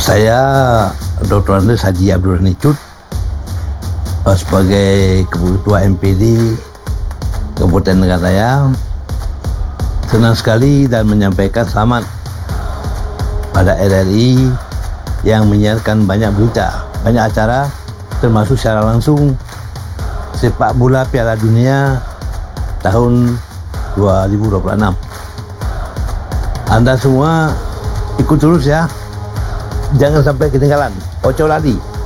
Saya Dr. Andes Haji Abdul Nicut sebagai Ketua MPD Kabupaten Negarraya senang sekali dan menyampaikan selamat pada RRI yang menyiarkan banyak berita, banyak acara, termasuk secara langsung sepak bola Piala Dunia tahun 2026. Anda semua ikut terus ya, jangan sampai ketinggalan. Ojo lali.